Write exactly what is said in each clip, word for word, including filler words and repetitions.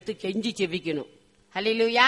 கெஞ்சி செபிக்கணும். ஹல்லேலூயா.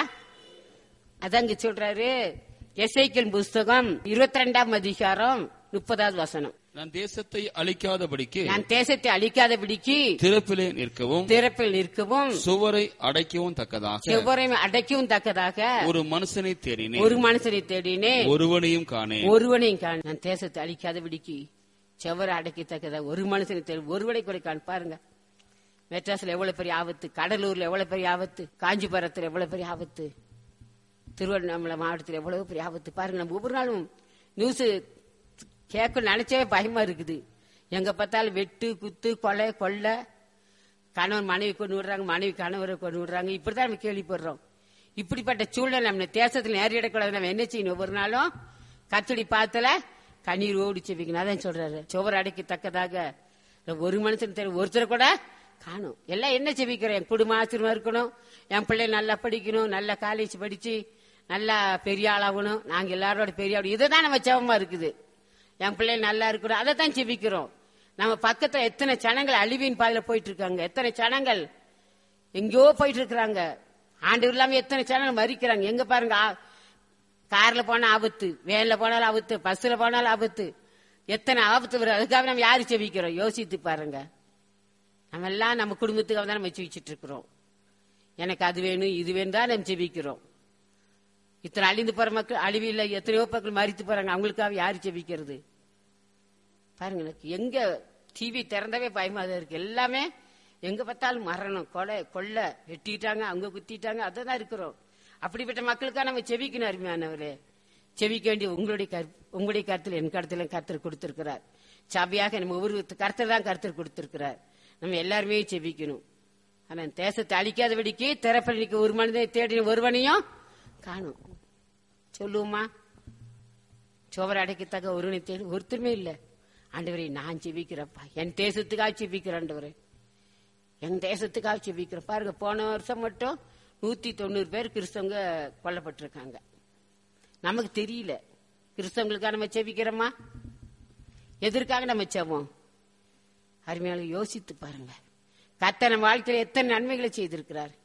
அதங்க சொல்றாரு எசேக்கியேல் புஸ்தகம் இருபத்தி ரெண்டாம் அதிகாரம் முப்பதாவது வசனம். நான் தேசத்தை அழிக்காதபடிக்கு நான் தேசத்தை அழிக்காதபடிக்கு திறப்பிலே நிற்கவும் திறப்பில் நிற்கவும் சுவரை அடைக்கவும் தக்கதாக சுவரை அடைக்கவும் தக்கதாக ஒரு மனுஷனை தேடினேன், ஒரு மனுஷனை தேடினேன், ஒருவனையும் காணேன். ஒருவனையும் காண. நான் தேசத்தை அழிக்காதபடிக்கு சுவரை அடைக்கத்தக்கதாக ஒரு மனுஷனை தேடி ஒருவனை கூட காண. பாருங்க, மெட்ராஸ்ல எவ்வளவு பெரிய ஆபத்து, கடலூர்ல எவ்வளவு பெரிய ஆபத்து, காஞ்சிபுரத்துல எவ்வளவு பெரிய ஆபத்து, திருவண்ணாமலை மாவட்டத்தில் எவ்வளவு பெரிய ஆபத்து. பாருங்க, நம்ம ஒவ்வொரு நாளும் நியூஸ் கேட்க நினைச்சவே பயமா இருக்குது. எங்க பார்த்தாலும் வெட்டு குத்து கொலை கொள்ளை, கணவன் மனைவி கொண்டு விடுறாங்க, மனைவி கணவரை கொண்டு விடுறாங்க. இப்படிதான் நம்ம கேள்விப்படுறோம். இப்படிப்பட்ட சூழ்நிலை நம்ம தேசத்தில் நேரிடக்கூடாது. நம்ம என்ன செய்யணும்? ஒவ்வொரு நாளும் கத்தடி பாத்துல கண்ணீர் ஓடி செவிக்கணும். அதான் சொல்றாரு, சுவர் அடைக்கத்தக்கதாக ஒரு மனுஷன் தெரியும் ஒருத்தர் கூட காணும். எல்லாம் என்ன செவிக்கிறோம்? என் குடும்ப ஆசிரியமா இருக்கணும், என் பிள்ளை நல்லா படிக்கணும், நல்லா காலேஜ் படிச்சு நல்லா பெரிய ஆளாகணும், நாங்க எல்லாரோட பெரிய ஆள். இதுதான் நம்ம செவமா இருக்குது. என் பிள்ளை நல்லா இருக்கணும், அதை தான் செபிக்கிறோம். நம்ம பக்கத்துல எத்தனை ஜனங்கள் அழிவின் பாதையில போயிட்டு இருக்காங்க, எத்தனை ஜனங்கள் எங்கேயோ போயிட்டு இருக்கிறாங்க. ஆண்டவர் இல்லாம எத்தனை ஜனங்கள் மறிக்கிறாங்க. எங்க பாருங்க, கார்ல போனா ஆபத்து, வேன்ல போனாலும் ஆபத்து, பஸ்ல போனாலும் ஆபத்து, எத்தனை ஆபத்து வரும். அதுக்காக நம்ம யாரு செபிக்கிறோம்? யோசித்து பாருங்க. நம்ம எல்லாம் நம்ம குடும்பத்துக்காக தான் நம்ம செபிச்சுட்டு இருக்கிறோம். எனக்கு அது வேணும் இது வேணும் தான் நம்ம செபிக்கிறோம். இத்தனை அழிந்து போற மக்கள், அழிவில்ல எத்தனையோ மக்கள் மறித்து போறாங்க, அவங்களுக்காக யாரு செபிக்கிறது? பாருங்க, எனக்கு எங்க டிவி திறந்தவே பயமா தான் இருக்கு. எல்லாமே எங்க பார்த்தாலும் மரணம், கொலை கொள்ளை, வெட்டிட்டாங்க, அவங்க குத்திட்டாங்க, அதான் இருக்கிறோம். அப்படிப்பட்ட மக்களுக்காக நம்ம செபிக்கணும். அருமையானவரே, செபிக்க வேண்டிய உங்களுடைய உங்களுடைய கருத்தில் என் கருத்துல கருத்தர் கொடுத்திருக்கிறார். சபையாக நம்ம ஒவ்வொரு கருத்தர் தான் கருத்தர் கொடுத்திருக்கிறார். நம்ம எல்லாருமே செபிக்கணும். ஆனா தேசத்தை அழிக்காதபடிக்கு திறப்படிக்கு ஒரு மனிதனை தேடின ஒருவனையும் காணும். சொல்லுவோமா? சோவரை அடைக்கத்தக்க ஒருவனை தேடி ஒருத்தருமே இல்ல. ஆண்டவரே, நான் செபிக்கிறப்பா, என் தேசத்துக்காக செபிக்கிறேன். ஆண்டவரே, என் தேசத்துக்காக செபிக்கிறேன். பாருங்க, போன வருஷம் மட்டும் நூத்தி தொண்ணூறு பேர் கிறிஸ்தவங்க கொல்லப்பட்டிருக்காங்க. நமக்கு தெரியல. கிறிஸ்தவங்களுக்காக நம்ம செபிக்கிறோமா? எதற்காக நம்ம செபம்? அருமையால யோசித்து பாருங்க. கர்த்தர் நம்ம வாழ்க்கையில எத்தனை நன்மைகளை செய்திருக்கிறார்.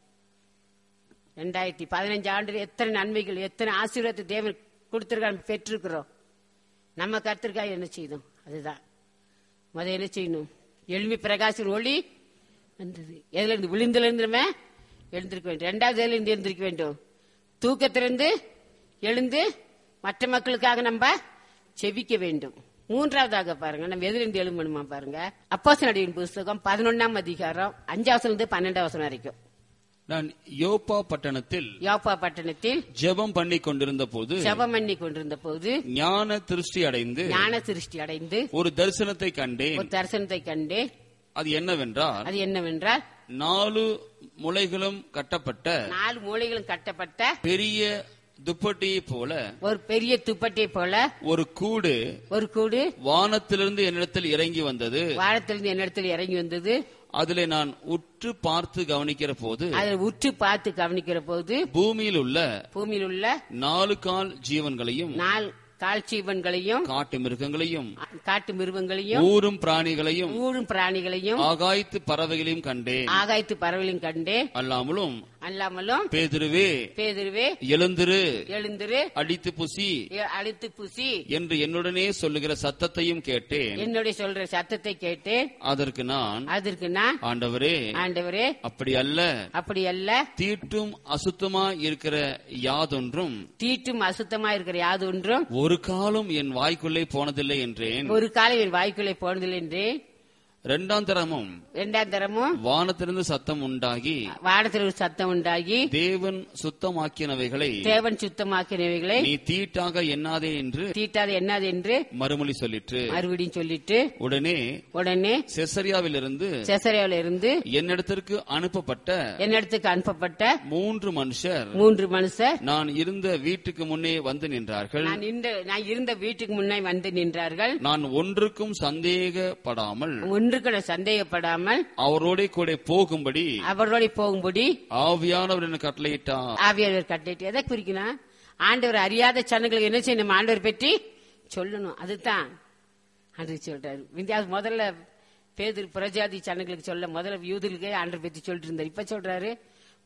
ரெண்டாயிரத்தி பதினஞ்சு ஆண்டு எத்தனை நன்மைகள், எத்தனை ஆசீர்வாதத்தை தேவன் கொடுத்திருக்காரு, பெற்றிருக்கிறோம். நம்ம கர்த்தருக்காக என்ன செய்தோம்? அதுதான் முதல்ல என்ன செய்யணும்? எழுமி பிரகாசின் ஒளி வந்தது. எதுல இருந்து? விழுந்துல இருந்து நம்ம எழுந்திருக்க வேண்டும். ரெண்டாவது எதுல இருந்து எழுந்திருக்க வேண்டும்? தூக்கத்திலிருந்து எழுந்து மற்ற மக்களுக்காக நம்ம செபிக்க வேண்டும். மூன்றாவதாக பாருங்க, நம்ம எதிலிருந்து எழும்பணுமா பாருங்க. அப்போஸ்தலர்களின் புஸ்தகம் பதினொன்னாம் அதிகாரம் அஞ்சாவசனம் இருந்து பன்னெண்டாம் வசனம் வரைக்கும். நான் யோப்பா பட்டணத்தில் யோப்பா பட்டணத்தில் ஜெபம் பண்ணி கொண்டிருந்த போது ஜெபம் பண்ணி கொண்டிருந்த போது ஞான திருஷ்டி அடைந்து ஞான திருஷ்டி அடைந்து ஒரு தரிசனத்தை கண்டேன். ஒரு தரிசனத்தை கண்டே. அது என்னவென்றால் அது என்னவென்றால் நாலு முளைகளும் கட்டப்பட்ட நாலு மூலைகளும் கட்டப்பட்ட பெரிய துப்பட்டியை போல ஒரு பெரிய துப்பட்டியை போல ஒரு கூடு ஒரு கூடு வானத்திலிருந்து என்னிடத்தில் இறங்கி வந்தது. வானத்திலிருந்து என்னிடத்தில் இறங்கி வந்தது. அதிலே நான் உற்று பார்த்து கவனிக்கிற போது அதில் உற்று பார்த்து கவனிக்கிற போது பூமியில் உள்ள பூமியில் உள்ள நாலு கால் ஜீவன்களையும் நாலு கால் ஜீவன்களையும் காட்டு மிருகங்களையும் காட்டு மிருகங்களையும் ஊரும் பிராணிகளையும் ஊரும் பிராணிகளையும் ஆகாயத்து பறவைகளையும் கண்டேன். ஆகாயத்து பறவைகளையும் கண்டே. அல்லாமலும் அல்லாமலும் பேதுருவே பேதுருவே எழுந்திரு, எழுந்திரு, அடித்து புசி அடித்து புசி என்று என்னுடனே சொல்லுகிற சத்தத்தையும் கேட்டேன். என்னுடைய சொல்ற சத்தத்தை கேட்டேன். அதற்கு நான் அதற்கு நான் ஆண்டவரே ஆண்டவரே அப்படி அல்ல, அப்படி அல்ல, தீட்டும் அசுத்தமா இருக்கிற யாதொன்றும் தீட்டும் அசுத்தமா இருக்கிற யாதொன்றும் ஒரு காலம் என் வாய்க்குள்ளே போனதில்லை என்றேன். ஒரு காலம் என் வாய்க்குள்ளே போனதில்லை என்றேன். இரண்டாம் தரமும் இரண்டாம் தரமும் வானத்திலிருந்து சத்தம் உண்டாகி வானத்திலிருந்து சத்தம் உண்டாகி தேவன் சுத்தமாக்கினவைகளை தேவன் சுத்தமாக்கினவைகளை நீ தீட்டாக எண்ணாதே என்று தீட்டாது என்னாது என்று மறுமொழி சொல்லிற்று. மறுபடியும் சொல்லிட்டு உடனே உடனே செசரியாவிலிருந்து செசரியாவில இருந்து என்னிடத்திற்கு அனுப்பப்பட்ட என்னிடத்துக்கு அனுப்பப்பட்ட மூன்று மனுஷர் மூன்று மனுஷர் நான் இருந்த வீட்டுக்கு முன்னே வந்து நின்றார்கள். நான் இந்த நான் இருந்த வீட்டுக்கு முன்னே வந்து நின்றார்கள். நான் ஒன்றுக்கும் சந்தேகப்படாமல் ஒன்றுக்கு சந்தேகப்படாமல் அவரோட கூட போகும்படி அவரோட போகும்படி ஆவியானவர் எனக்கு கட்டளையிட்டார். ஆவியானவர் கட்டளையிட்டு எதை குறிக்கணும்? ஆண்டவர் அறியாத ஜனங்களுக்கு என்ன செய்யணும்? ஆண்டவர் பற்றி சொல்லணும். அதுதான் ஆண்டவர் சொல்றாரு. முதல்ல பேதுரு புறஜாதி ஜனங்களுக்கு சொல்ல முதல்ல யூதர்களுக்கே ஆண்டவர் பற்றி சொல்லிட்டு இருந்தார். இப்ப சொல்றாரு